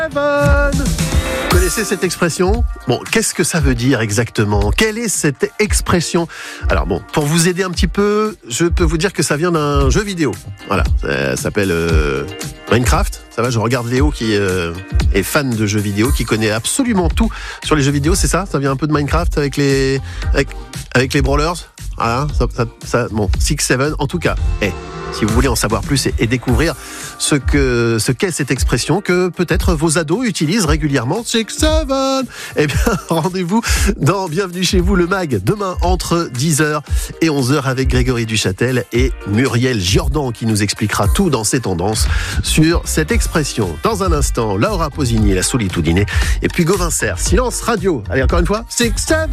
Vous connaissez cette expression ? Bon, qu'est-ce que ça veut dire exactement ? Quelle est cette expression ? Alors bon, pour vous aider un petit peu, je peux vous dire que ça vient d'un jeu vidéo. Voilà, ça s'appelle Minecraft. Ça va, je regarde Léo qui est fan de jeux vidéo, qui connaît absolument tout sur les jeux vidéo, c'est ça ? Ça vient un peu de Minecraft avec les brawlers. Voilà, bon, 6-7 en tout cas. Si vous voulez en savoir plus et découvrir ce qu'est cette expression que peut-être vos ados utilisent régulièrement, 6-7, eh bien, rendez-vous dans Bienvenue chez vous, le mag, demain entre 10h et 11h avec Grégory Duchâtel et Muriel Jordan qui nous expliquera tout dans ses tendances sur cette expression. Dans un instant, Laura Pausini et la Solitudine et puis Gauvin Serre, Silence Radio. Allez, encore une fois, 6-7.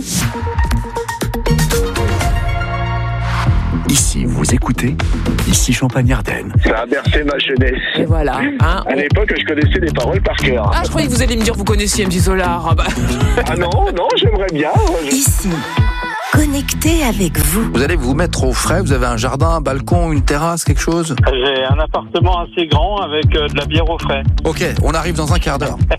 Ici, vous écoutez, ici Champagne-Ardenne. Ça a bercé ma jeunesse. Et voilà. À l'époque, je connaissais les paroles par cœur. Ah, je croyais que vous alliez me dire vous connaissiez MC Solar. Ah non, j'aimerais bien. Ici, connecté avec vous. Vous allez vous mettre au frais, vous avez un jardin, un balcon, une terrasse, quelque chose ? J'ai un appartement assez grand avec de la bière au frais. Ok, on arrive dans un quart d'heure.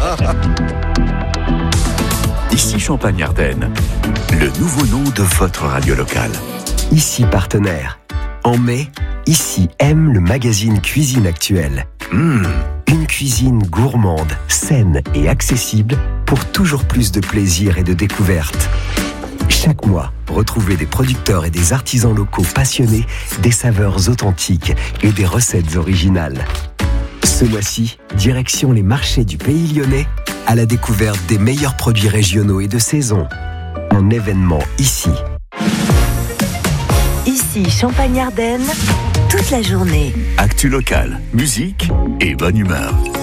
Ici Champagne-Ardenne, le nouveau nom de votre radio locale. Ici partenaire. En mai, Ici aime le magazine Cuisine Actuelle. Une cuisine gourmande, saine et accessible pour toujours plus de plaisir et de découverte. Chaque mois, retrouvez des producteurs et des artisans locaux passionnés des saveurs authentiques et des recettes originales. Ce mois-ci, direction les marchés du Pays Lyonnais à la découverte des meilleurs produits régionaux et de saison. Un événement ici. Ici, Champagne-Ardenne, toute la journée. Actu locale, musique et bonne humeur.